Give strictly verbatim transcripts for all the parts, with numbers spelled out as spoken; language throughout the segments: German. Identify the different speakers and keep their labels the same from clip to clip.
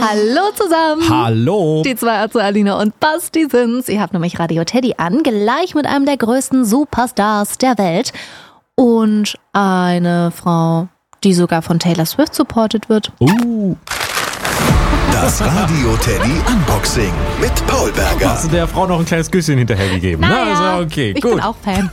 Speaker 1: Hallo zusammen.
Speaker 2: Hallo.
Speaker 1: Die zwei, also Alina und Basti sind's. Ihr habt nämlich Radio Teddy an, gleich mit einem der größten Superstars der Welt. Und eine Frau, die sogar von Taylor Swift supported wird.
Speaker 2: Uh.
Speaker 3: Das Radio Teddy Unboxing mit Paul Berger.
Speaker 2: Hast du der Frau noch ein kleines Küsschen hinterher gegeben?
Speaker 1: Naja,
Speaker 2: Na, also okay,
Speaker 1: ich
Speaker 2: gut.
Speaker 1: bin auch Fan.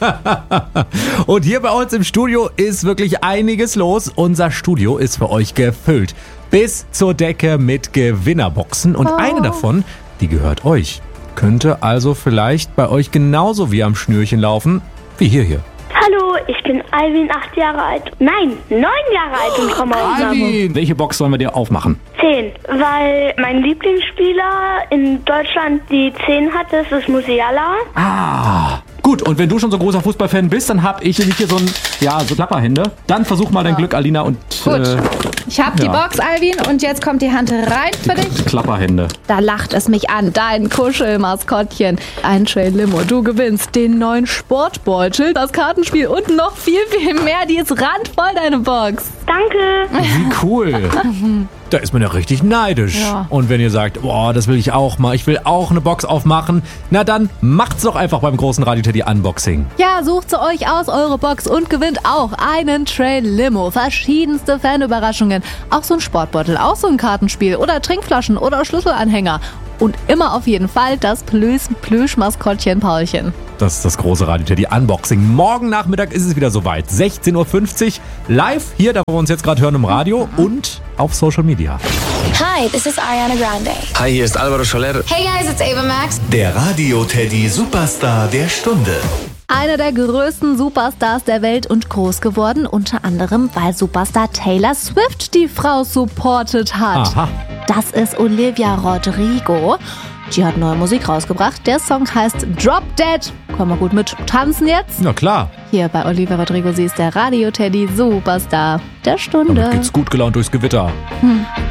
Speaker 2: Und hier bei uns im Studio ist wirklich einiges los. Unser Studio ist für euch gefüllt. Bis zur Decke mit Gewinnerboxen. Und
Speaker 1: Oh.
Speaker 2: eine davon, die gehört euch. Könnte also vielleicht bei euch genauso wie am Schnürchen laufen, wie hier hier.
Speaker 4: Hallo, ich bin Alvin, acht Jahre alt. Nein, neun Jahre alt und komme aus Hamburg.
Speaker 5: Alvin, welche Box sollen wir dir aufmachen?
Speaker 4: Zehn, weil mein Lieblingsspieler in Deutschland die zehn hat, das ist Musiala.
Speaker 5: Ah, gut. Und wenn du schon so großer Fußballfan bist, dann hab ich nämlich hier so ein, ja, so Klapperhände. Dann versuch mal dein Glück, Alina, und
Speaker 1: Gut.
Speaker 5: äh,
Speaker 1: Ich hab die
Speaker 5: ja.
Speaker 1: Box, Alvin, und jetzt kommt die Hand rein für dich.
Speaker 5: Klapperhände.
Speaker 1: Da lacht es mich an, dein Kuschelmaskottchen. Ein Trail Limo, du gewinnst den neuen Sportbeutel, das Kartenspiel und noch viel, viel mehr. Die ist randvoll, deine Box.
Speaker 4: Danke.
Speaker 5: Wie cool.
Speaker 2: Da ist man ja richtig neidisch.
Speaker 1: Ja.
Speaker 2: Und wenn ihr sagt, boah, das will ich auch mal, ich will auch eine Box aufmachen, na dann macht's doch einfach beim großen Radio Teddy Unboxing.
Speaker 1: Ja, sucht sie euch aus, eure Box, und gewinnt auch einen Trail Limo. Verschiedenste Fanüberraschungen. Auch so ein Sportbeutel, auch so ein Kartenspiel oder Trinkflaschen oder Schlüsselanhänger. Und immer auf jeden Fall das Plüsch- Plüschmaskottchen Paulchen.
Speaker 2: Das ist das große Radio Teddy Unboxing. Morgen Nachmittag ist es wieder soweit. sechzehn Uhr fünfzig live hier, da wo wir uns jetzt gerade hören im Radio und auf Social Media.
Speaker 6: Hi, this is Ariana Grande.
Speaker 7: Hi, hier ist Alvaro Soler.
Speaker 6: Hey guys, it's Ava Max.
Speaker 3: Der Radio Teddy Superstar der Stunde.
Speaker 1: Einer der größten Superstars der Welt und groß geworden, unter anderem, weil Superstar Taylor Swift die Frau supportet hat.
Speaker 2: Aha.
Speaker 1: Das ist Olivia Rodrigo. Die hat neue Musik rausgebracht. Der Song heißt Drop Dead. Können wir gut mit tanzen jetzt?
Speaker 2: Na klar,
Speaker 1: Hier bei Olivia Rodrigo, sie ist der Radio Teddy Superstar der Stunde.
Speaker 2: damit geht's gut gelaunt durchs Gewitter.
Speaker 1: Hm.